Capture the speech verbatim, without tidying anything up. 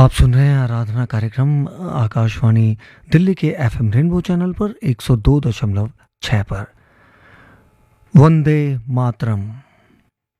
आप सुन रहे हैं आराधना कार्यक्रम आकाशवाणी दिल्ली के एफएम रेनबो चैनल पर एक सौ दो दशमलव छह पर। वंदे मातरम।